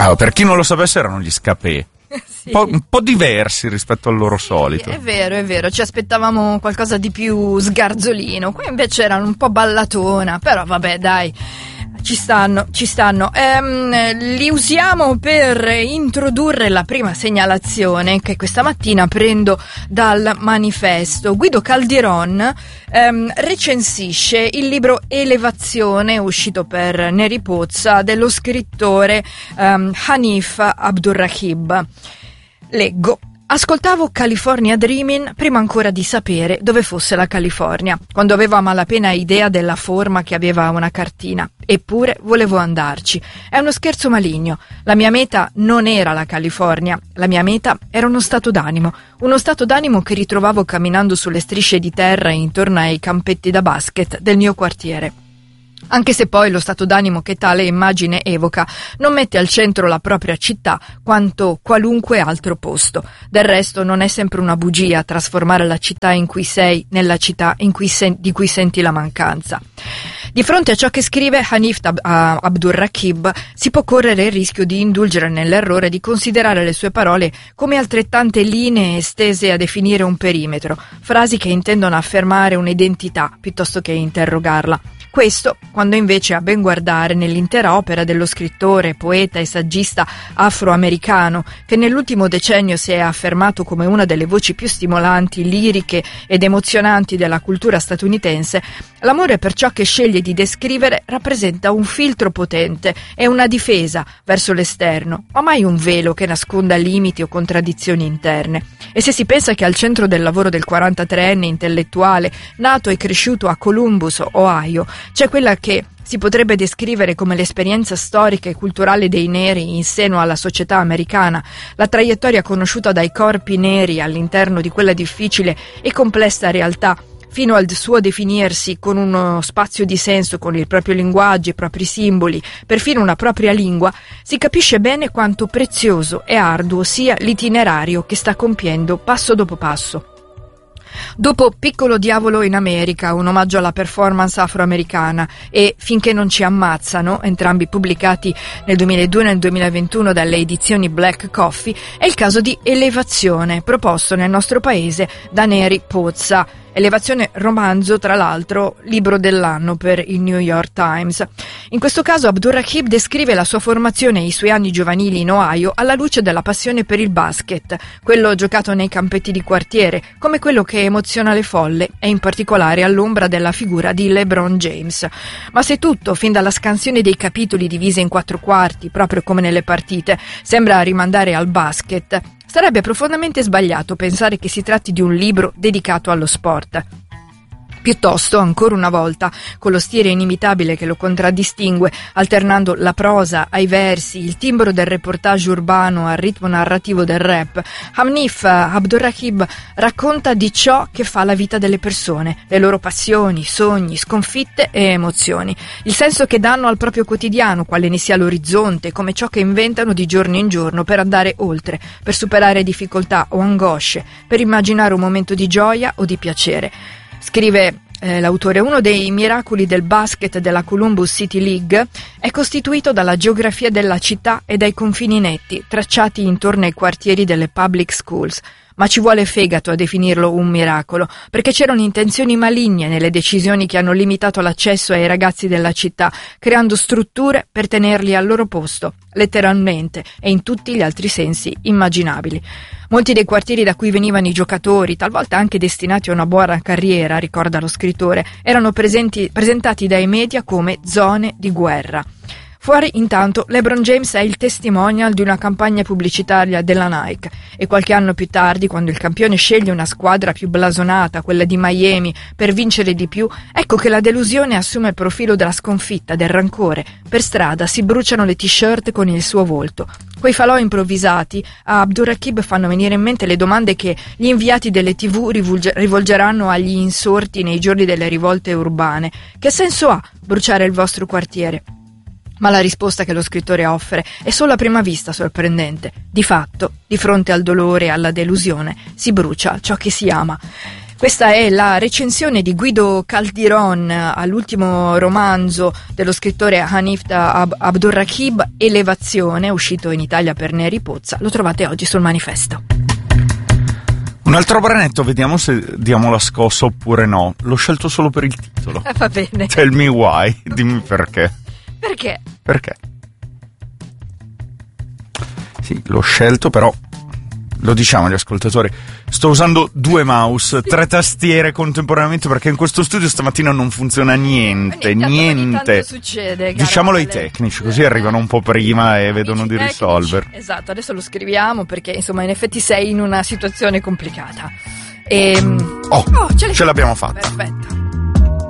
Per chi non lo sapesse, erano gli Scapè. Sì. Un po' diversi rispetto al loro solito. È vero, ci aspettavamo qualcosa di più sgarzolino, qui invece erano un po' ballatona, però vabbè dai, ci stanno. Li usiamo per introdurre la prima segnalazione che questa mattina prendo dal Manifesto. Guido Caldiron recensisce il libro Elevazione, uscito per Neri Pozza, dello scrittore Hanif Abdurraqib. Leggo. Ascoltavo California Dreaming prima ancora di sapere dove fosse la California, quando avevo a malapena idea della forma che aveva una cartina. Eppure volevo andarci. È uno scherzo maligno. La mia meta non era la California, la mia meta era uno stato d'animo che ritrovavo camminando sulle strisce di terra intorno ai campetti da basket del mio quartiere. Anche se poi lo stato d'animo che tale immagine evoca non mette al centro la propria città quanto qualunque altro posto. Del resto non è sempre una bugia trasformare la città in cui sei nella città di cui senti la mancanza. Di fronte a ciò che scrive Hanif Abdurraqib si può correre il rischio di indulgere nell'errore di considerare le sue parole come altrettante linee estese a definire un perimetro, frasi che intendono affermare un'identità piuttosto che interrogarla. Questo quando invece a ben guardare nell'intera opera dello scrittore, poeta e saggista afroamericano che nell'ultimo decennio si è affermato come una delle voci più stimolanti, liriche ed emozionanti della cultura statunitense, l'amore per ciò che sceglie di descrivere rappresenta un filtro potente e una difesa verso l'esterno, ma mai un velo che nasconda limiti o contraddizioni interne. E se si pensa che al centro del lavoro del 43enne intellettuale, nato e cresciuto a Columbus, Ohio, c'è quella che si potrebbe descrivere come l'esperienza storica e culturale dei neri in seno alla società americana, la traiettoria conosciuta dai corpi neri all'interno di quella difficile e complessa realtà, fino al suo definirsi con uno spazio di senso, con il proprio linguaggio, i propri simboli, perfino una propria lingua, si capisce bene quanto prezioso e arduo sia l'itinerario che sta compiendo passo dopo passo. Dopo Piccolo Diavolo in America, un omaggio alla performance afroamericana, e Finché non ci ammazzano, entrambi pubblicati nel 2002 e nel 2021 dalle edizioni Black Coffee, è il caso di Elevazione, proposto nel nostro paese da Neri Pozza. Elevazione romanzo, tra l'altro, libro dell'anno per il New York Times. In questo caso Abdurraqib descrive la sua formazione e i suoi anni giovanili in Ohio alla luce della passione per il basket, quello giocato nei campetti di quartiere, come quello che emoziona le folle e in particolare all'ombra della figura di LeBron James. Ma se tutto, fin dalla scansione dei capitoli divise in 4 quarti, proprio come nelle partite, sembra rimandare al basket, sarebbe profondamente sbagliato pensare che si tratti di un libro dedicato allo sport. Piuttosto, ancora una volta, con lo stile inimitabile che lo contraddistingue, alternando la prosa ai versi, il timbro del reportage urbano al ritmo narrativo del rap, Hanif Abdurraqib racconta di ciò che fa la vita delle persone, le loro passioni, sogni, sconfitte e emozioni, il senso che danno al proprio quotidiano, quale ne sia l'orizzonte, come ciò che inventano di giorno in giorno per andare oltre, per superare difficoltà o angosce, per immaginare un momento di gioia o di piacere. Scrive l'autore, uno dei miracoli del basket della Columbus City League è costituito dalla geografia della città e dai confini netti tracciati intorno ai quartieri delle public schools. Ma ci vuole fegato a definirlo un miracolo, perché c'erano intenzioni maligne nelle decisioni che hanno limitato l'accesso ai ragazzi della città, creando strutture per tenerli al loro posto, letteralmente e in tutti gli altri sensi immaginabili. Molti dei quartieri da cui venivano i giocatori, talvolta anche destinati a una buona carriera, ricorda lo scrittore, erano presentati dai media come zone di guerra. Fuori, intanto, LeBron James è il testimonial di una campagna pubblicitaria della Nike e qualche anno più tardi, quando il campione sceglie una squadra più blasonata, quella di Miami, per vincere di più, ecco che la delusione assume il profilo della sconfitta, del rancore. Per strada si bruciano le t-shirt con il suo volto. Quei falò improvvisati a Abdurraqib fanno venire in mente le domande che gli inviati delle TV rivolgeranno agli insorti nei giorni delle rivolte urbane. Che senso ha bruciare il vostro quartiere? Ma la risposta che lo scrittore offre è solo a prima vista sorprendente. Di fatto, di fronte al dolore e alla delusione, si brucia ciò che si ama. Questa è la recensione di Guido Caldiron all'ultimo romanzo dello scrittore Hanif Abdurraqib, Elevazione, uscito in Italia per Neri Pozza. Lo trovate oggi sul Manifesto. Un altro branetto, vediamo se diamo la scossa oppure no. L'ho scelto solo per il titolo. Va bene. Tell me why, dimmi perché. Perché? Perché? Sì, l'ho scelto, però lo diciamo agli ascoltatori, sto usando 2 mouse, 3 tastiere contemporaneamente, perché in questo studio stamattina non funziona niente. Ogni tanto succede, diciamolo ai Ale. tecnici, così arrivano un po' prima e vedono di Tecnici, risolvere. Esatto, adesso lo scriviamo perché insomma in effetti sei in una situazione complicata. Ce l'abbiamo fatta. Perfetto.